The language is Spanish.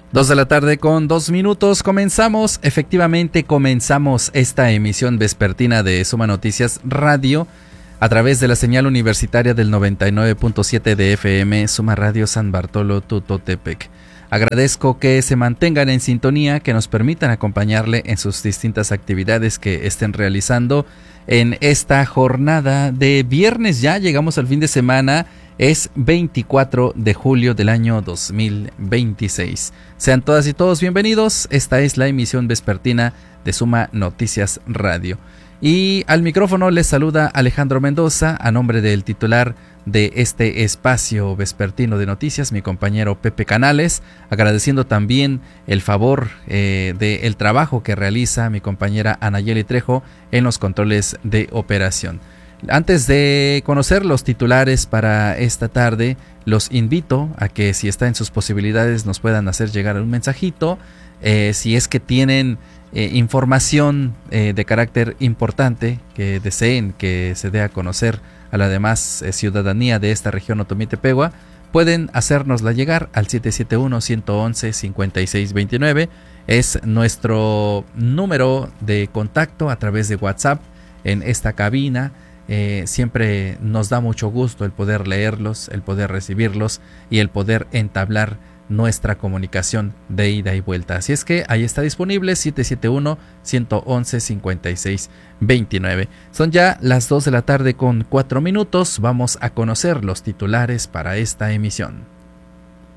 2 de la tarde con 2 minutos. Efectivamente comenzamos esta emisión vespertina de Suma Noticias Radio a través de la señal universitaria del 99.7 de FM, Suma Radio San Bartolo Tutotepec. Agradezco que se mantengan en sintonía, que nos permitan acompañarle en sus distintas actividades que estén realizando en esta jornada de viernes. Ya llegamos al fin de semana. Es 24 de julio del año 2026. Sean todas y todos bienvenidos. Esta es la emisión vespertina de Suma Noticias Radio. Y al micrófono les saluda Alejandro Mendoza a nombre del titular de este espacio vespertino de noticias, mi compañero Pepe Canales, agradeciendo también el favor del trabajo que realiza mi compañera Anayeli Trejo en los controles de operación. Antes de conocer los titulares para esta tarde, los invito a que, si está en sus posibilidades, nos puedan hacer llegar un mensajito. Si es que tienen información de carácter importante que deseen que se dé a conocer a la demás ciudadanía de esta región Otomí-Tepehua, pueden hacérnosla llegar al 771-111-5629. Es nuestro número de contacto a través de WhatsApp en esta cabina. Siempre nos da mucho gusto el poder leerlos, el poder recibirlos y el poder entablar nuestra comunicación de ida y vuelta. Así es que ahí está disponible 771-111-5629. Son ya las 2 de la tarde con 4 minutos. Vamos a conocer los titulares para esta emisión.